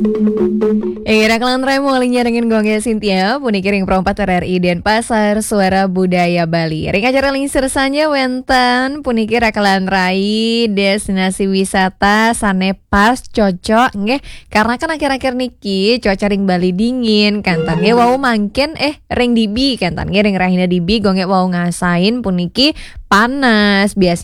Era kelan remo alinya dengan gongnya Cynthia, puniki ring perompat RRI Denpasar, Suara Budaya Bali. Ring acara lingsir sanya wenten, puniki rakalan rai, destinasi wisata, sane pas, cocok, nggih. Karena kan akhir-akhir niki, cuaca ring Bali dingin, kantannya wow mangken, ring dibi, kantannya ring rahina dibi, gongnya wow ngasain, puniki panas, biasanya